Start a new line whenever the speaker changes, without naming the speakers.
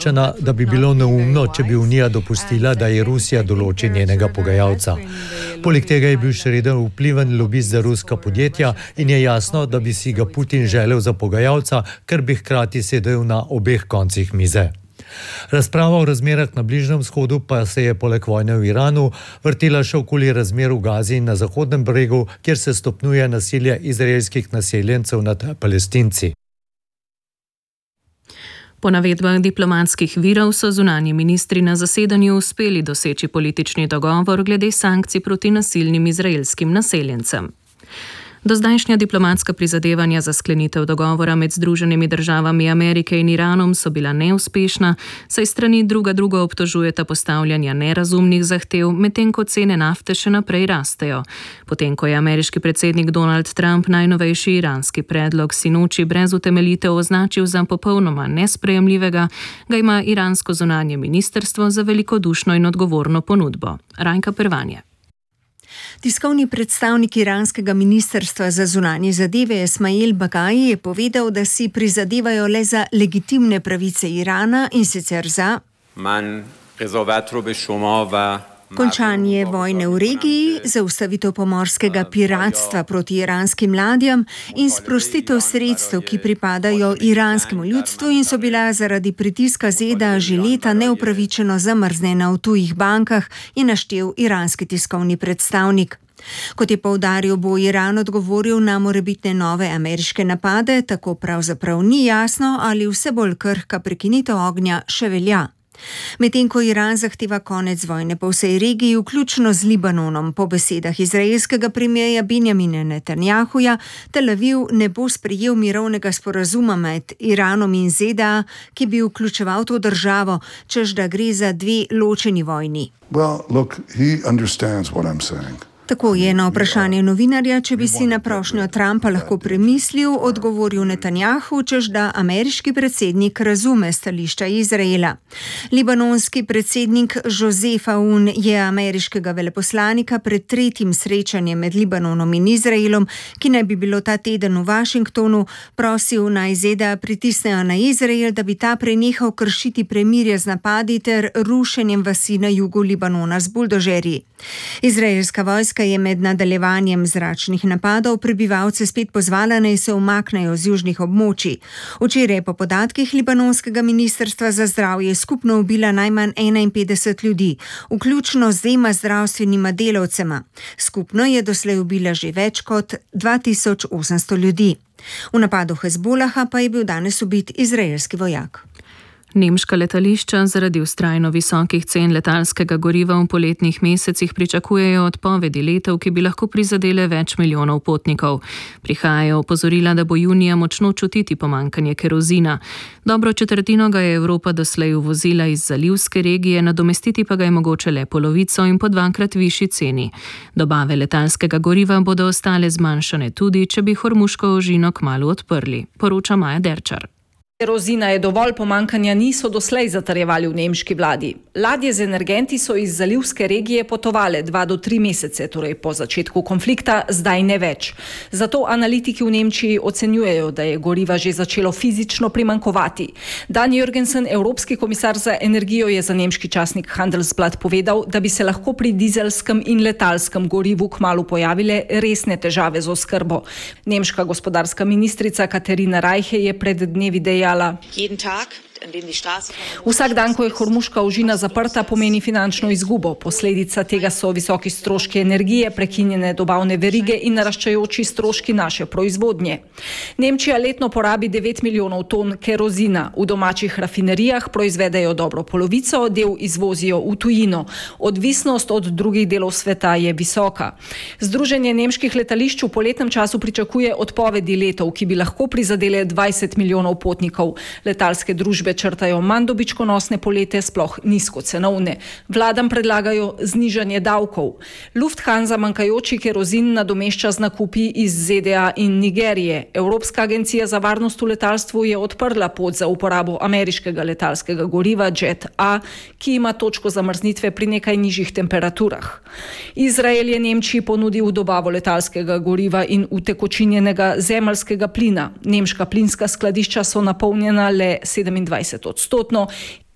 prepričana, da bi bilo neumno, če bi Unija dopustila, da je Rusija določi njenega pogajalca. Poleg tega je bil Schröder vpliven lobist za ruska podjetja in je jasno, da bi si ga Putin želel za pogajalca, ker bi hkrati sedel na obeh koncih mize. Razprava o razmerah na Bližnjem vzhodu pa se je poleg vojne v Iranu vrtela še okoli razmer v Gazi in na Zahodnem bregu, kjer se stopnjuje nasilje izraelskih naseljencev nad Palestinci.
Po navedbah diplomatskih virov so zunanji ministri na zasedanju uspeli doseči politični dogovor glede sankcij proti nasilnim izraelskim naseljencem. Dozdajšnja diplomatska prizadevanja za sklenitev dogovora med Združenimi državami Amerike in Iranom so bila neuspešna, saj strani drugo obtožujeta postavljanja nerazumnih zahtev, medtem ko cene nafte še naprej rastejo. Potem ko je ameriški predsednik Donald Trump najnovejši iranski predlog sinoči brez utemeljitev označil za popolnoma nesprejemljivega, ga ima iransko zunanje ministrstvo za velikodušno in odgovorno ponudbo. Rajka Pervanje.
Tiskovni predstavnik iranskega ministrstva za zunanje zadeve Esmail Bagaji je povedal, da si prizadevajo le za legitimne pravice Irana in sicer za končanje vojne v regiji, zaustavitev pomorskega piratstva proti iranskim ladjam in sprostitev sredstev, ki pripadajo iranskemu ljudstvu in so bila zaradi pritiska ZDA že leta neupravičeno zamrznjena v tujih bankah, je naštel iranski tiskovni predstavnik. Kot je poudaril, bo Iran odgovoril na morebitne nove ameriške napade, tako pravzaprav ni jasno, ali vse bolj krhka prekinitev ognja še velja. Medtem ko Iran zahteva konec vojne po vsej regiji, vključno z Libanonom, po besedah izraelskega premierja Benjamina Netanjahuja, Tel Aviv ne bo sprejel mirovnega sporazuma med Iranom in ZDA, ki bi vključeval to državo, češ da gre za dve ločeni vojni.
Well, look, he understands what I'm saying.
Tako je na vprašanje novinarja, če bi si na prošnjo Trumpa lahko premislil, odgovoril Netanjahu, češ da ameriški predsednik razume stališča Izraela. Libanonski predsednik Joseph Aoun je ameriškega veleposlanika pred tretjim srečanjem med Libanonom in Izraelom, ki naj bi bilo ta teden v Washingtonu, prosil naj ZDA pritisnejo na Izrael, da bi ta prenehal kršiti premirje z napadi ter rušenjem vasi na jugu Libanona z buldožerji. Izraelska vojska je med nadaljevanjem zračnih napadov prebivalce spet pozvala, naj se umaknejo z južnih območij. Včeraj po podatkih libanonskega ministrstva za zdravje skupno ubila najmanj 51 ljudi, vključno z 2 zdravstvenima delavcema. Skupno je doslej ubila že več kot 2800 ljudi. V napadu Hezbolaha pa je bil danes ubit izraelski vojak.
Nemška letališča zaradi vztrajno visokih cen letalskega goriva v poletnih mesecih pričakujejo odpovedi letov, ki bi lahko prizadele več milijonov potnikov. Prihajajo opozorila, da bo junija močno čutiti pomanjkanje kerozina. Dobro četrtino ga je Evropa doslej uvozila iz zalivske regije, nadomestiti pa ga je mogoče le polovico in po 2-krat višji ceni. Dobave letalskega goriva bodo ostale zmanjšane tudi, če bi Hormuško ožino kmalu odprli, poroča Maja Derčar.
Kerozina je dovolj, pomanjkanja niso doslej zatrjevali v nemški vladi. Ladje z energenti so iz zalivske regije potovale 2 do 3 mesece, torej po začetku konflikta, zdaj ne več. Zato analitiki v Nemčiji ocenjujejo, da je goriva že začelo fizično primanjkovati. Dan Jürgensen, evropski komisar za energijo, je za nemški časnik Handelsblatt povedal, da bi se lahko pri dizelskem in letalskem gorivu kmalu pojavile resne težave z oskrbo. Nemška gospodarska ministrica Katarina Reiche je pred dnevi dejala: Vsak dan, ko je Hormuška ožina zaprta, pomeni finančno izgubo. Posledica tega so visoki stroški energije, prekinjene dobavne verige in naraščajoči stroški naše proizvodnje. Nemčija letno porabi 9 milijonov ton kerozina. V domačih rafinerijah proizvedejo dobro polovico, del izvozijo v tujino. Odvisnost od drugih delov sveta je visoka. Združenje nemških letališč v poletnem času pričakuje odpovedi letov, ki bi lahko prizadele 20 milijonov potnikov. Letalske družbe črtajo manj dobičkonosne polete, sploh nizkocenovne. Vladam predlagajo znižanje davkov. Lufthansa manjkajoči kerozin nadomešča z nakupi iz ZDA in Nigerije. Evropska agencija za varnost v letalstvu je odprla pot za uporabo ameriškega letalskega goriva Jet A, ki ima točko zamrznitve pri nekaj nižjih temperaturah. Izrael je Nemčiji ponudil dobavo letalskega goriva in utekočinjenega zemeljskega plina. Nemška plinska skladišča so napolnjena le 27%.